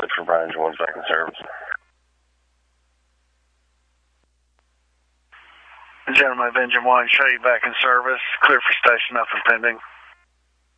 6 for Brian George back in service. Gentlemen of Engine 1, show you back in service. Clear for station, nothing pending.